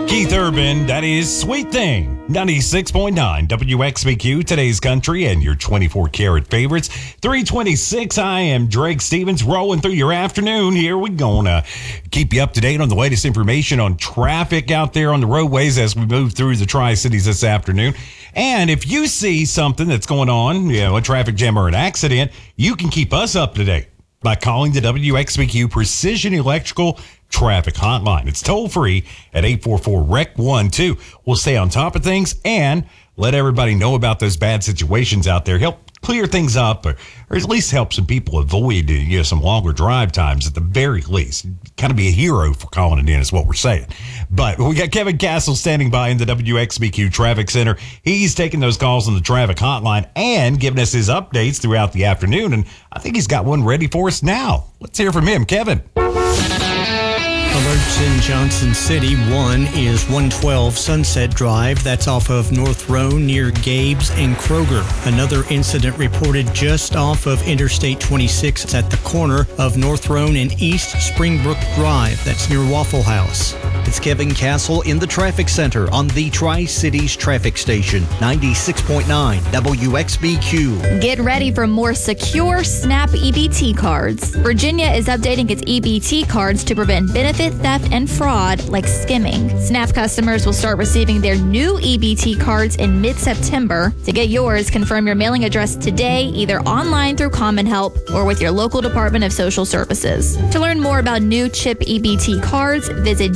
Keith Urban, that is Sweet Thing. 96.9 WXBQ, today's country and your 24-karat favorites. 326, I am Drake Stevens, rolling through your afternoon here. We're going to keep you up to date on the latest information on traffic out there on the roadways as we move through the Tri-Cities this afternoon. And if you see something that's going on, a traffic jam or an accident, you can keep us up to date by calling the WXBQ Precision Electrical Traffic Hotline. It's toll-free at 844-REC-12. We'll stay on top of things and let everybody know about those bad situations out there. Help clear things up or at least help some people avoid some longer drive times at the very least. Kind of be a hero for calling it in is what we're saying. But we got Kevin Castle standing by in the WXBQ Traffic Center. He's taking those calls on the traffic hotline and giving us his updates throughout the afternoon. And I think he's got one ready for us now. Let's hear from him. Kevin. Alerts in Johnson City. One is 112 Sunset Drive. That's off of North Roan near Gabe's and Kroger. Another incident reported just off of Interstate 26. It's at the corner of North Roan and East Springbrook Drive. That's near Waffle House. It's Kevin Castle in the Traffic Center on the Tri-Cities Traffic Station, 96.9 WXBQ. Get ready for more secure SNAP EBT cards. Virginia is updating its EBT cards to prevent benefit theft and fraud like skimming. SNAP customers will start receiving their new EBT cards in mid-September. To get yours, confirm your mailing address today, either online through Common Help or with your local Department of Social Services. To learn more about new CHIP EBT cards, visit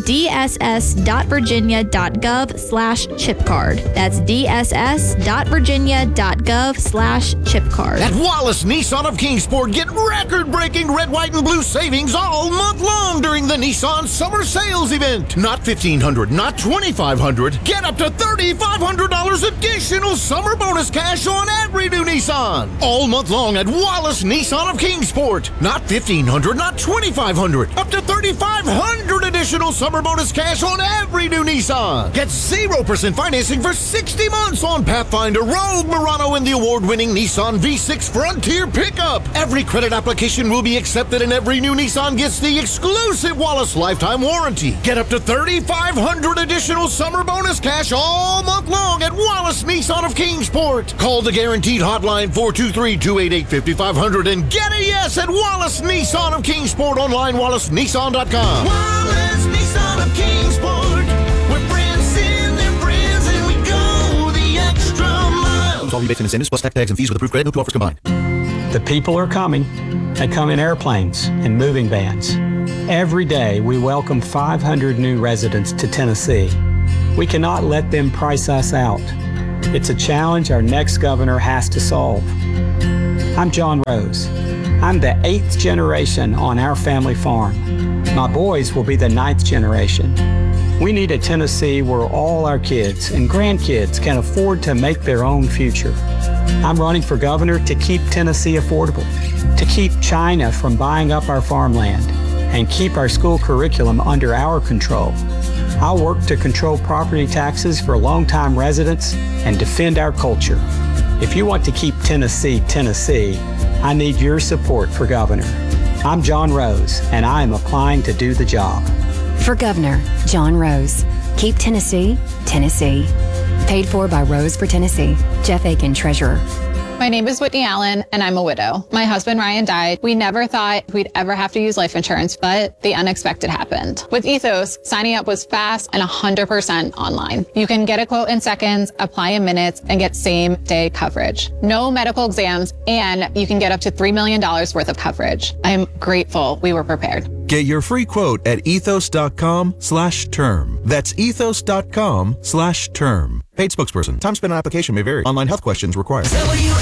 dss.virginia.gov/chipcard. That's dss.virginia.gov/chipcard. At Wallace Nissan of Kingsport, get record-breaking red, white, and blue savings all month long during the Nissan Summer Sales Event. Not $1,500, not $2,500. Get up to $3,500 additional summer bonus cash on every new Nissan. All month long at Wallace Nissan of Kingsport. Not $1,500, not $2,500. Up to $3,500 additional summer bonus cash on every new Nissan. Get 0% financing for 60 months on Pathfinder, Rogue, Murano, and the award-winning Nissan V6 Frontier pickup. Every credit application will be accepted and every new Nissan gets the exclusive Wallace lifetime warranty. Get up to $3,500 additional summer bonus cash all month long at Wallace Nissan of Kingsport. Call the guaranteed hotline 423-288-5500 and get a yes at Wallace Nissan of Kingsport. Online, wallacenissan.com. Wallace Nissan of Kingsport. We're friends in their friends and we go the extra mile. All rebates and incentives plus tax and fees with approved credit. No two offers combined. The people are coming. They come in airplanes and moving vans. Every day, we welcome 500 new residents to Tennessee. We cannot let them price us out. It's a challenge our next governor has to solve. I'm John Rose. I'm the 8th generation on our family farm. My boys will be the 9th generation. We need a Tennessee where all our kids and grandkids can afford to make their own future. I'm running for governor to keep Tennessee affordable, to keep China from buying up our farmland, and keep our school curriculum under our control. I'll work to control property taxes for longtime residents and defend our culture. If you want to keep Tennessee, Tennessee, I need your support for governor. I'm John Rose, and I am applying to do the job. For Governor, John Rose. Keep Tennessee, Tennessee. Paid for by Rose for Tennessee. Jeff Aiken, Treasurer. My name is Whitney Allen, and I'm a widow. My husband, Ryan, died. We never thought we'd ever have to use life insurance, but the unexpected happened. With Ethos, signing up was fast and 100% online. You can get a quote in seconds, apply in minutes, and get same-day coverage. No medical exams, and you can get up to $3 million worth of coverage. I'm grateful we were prepared. Get your free quote at ethos.com/term. That's ethos.com/term. Paid spokesperson. Time spent on application may vary. Online health questions required.